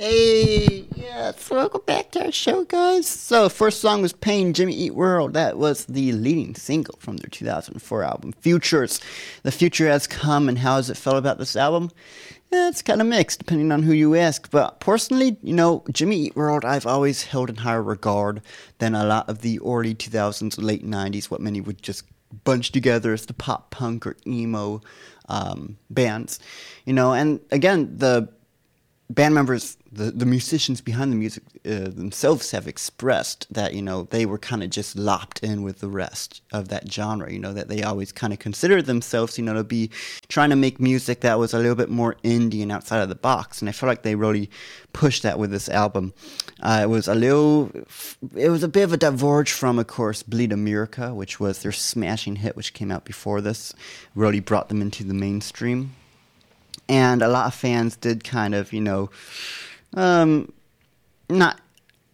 Hey, yes, welcome back to our show, guys. So, first song was Pain, Jimmy Eat World. That was the leading single from their 2004 album, Futures. The future has come, and how has it felt about this album? It's kind of mixed, depending on who you ask. But personally, Jimmy Eat World, I've always held in higher regard than a lot of the early 2000s, late 90s, what many would just bunch together as the pop punk or emo bands. And again, the band members, the musicians behind the music themselves have expressed that, they were kind of just lopped in with the rest of that genre, that they always kind of considered themselves, to be trying to make music that was a little bit more indie and outside of the box. And I feel like they really pushed that with this album. It was a bit of a diverge from, of course, Bleed America, which was their smashing hit, which came out before this, really brought them into the mainstream. And a lot of fans did kind of, not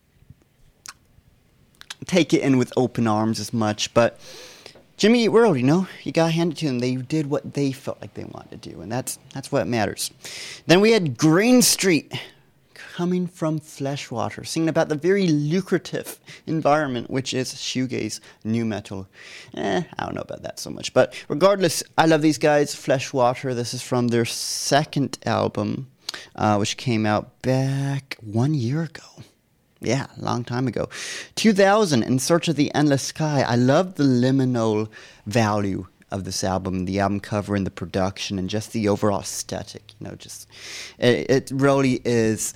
take it in with open arms as much. But Jimmy Eat World, you got to hand it to them. They did what they felt like they wanted to do, and that's what matters. Then we had Green Street, coming from Fleshwater, singing about the very lucrative environment, which is shoegaze, new metal. I don't know about that so much. But regardless, I love these guys, Fleshwater. This is from their second album, which came out back 1 year ago. Yeah, a long time ago. 2000, In Search of the Endless Sky. I love the liminal value of this album, the album cover and the production and just the overall aesthetic, it really is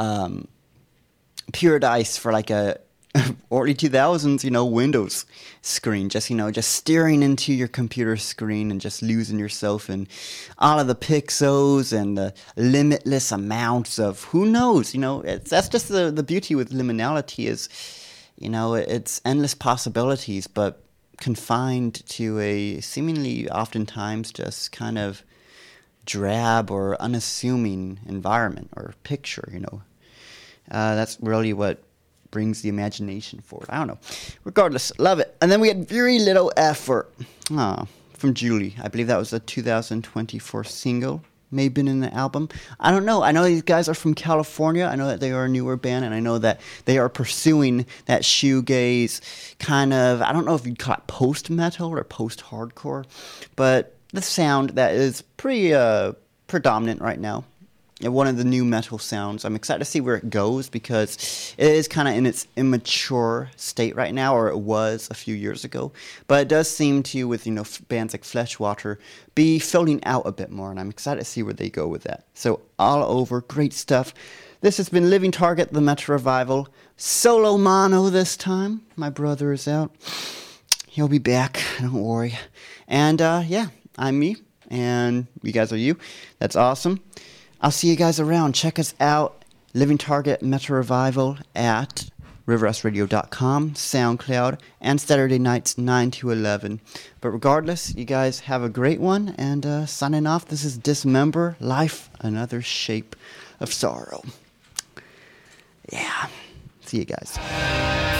paradise for like a early 2000s, Windows screen, just staring into your computer screen and just losing yourself in all of the pixels and the limitless amounts of who knows, that's just the beauty with liminality is, it's endless possibilities, but confined to a seemingly oftentimes just kind of drab or unassuming environment or picture, that's really what brings the imagination forward. I don't know. Regardless, love it. And then we had Very Little Effort from Julie. I believe that was a 2024 single. May have been in the album. I don't know. I know these guys are from California. I know that they are a newer band, and I know that they are pursuing that shoegaze kind of, I don't know if you'd call it post-metal or post-hardcore, but the sound that is pretty predominant right now. One of the new metal sounds. I'm excited to see where it goes because it is kind of in its immature state right now, or it was a few years ago. But it does seem to, with bands like Fleshwater, be filling out a bit more, and I'm excited to see where they go with that. So all over, great stuff. This has been Living Target, the Metal Revival. Solo mono this time. My brother is out. He'll be back, don't worry. And I'm me, and you guys are you. That's awesome. I'll see you guys around. Check us out, Living Target Metal Revival at riversradio.com, SoundCloud, and Saturday nights 9 to 11. But regardless, you guys have a great one, and signing off, this is Dismember, Life, Another Shape of Sorrow. Yeah, see you guys.